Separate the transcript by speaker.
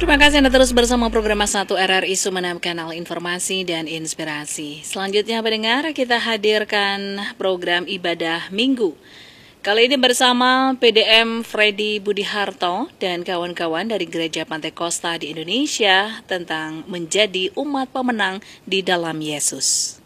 Speaker 1: Terima kasih Anda terus bersama program 1 RRI Sumeneb, kanal informasi dan inspirasi. Selanjutnya pendengar, kita hadirkan program ibadah minggu. Kali ini bersama PDM Freddy Budiharto dan kawan-kawan dari Gereja Pantai Kosta di Indonesia tentang menjadi umat pemenang di dalam Yesus.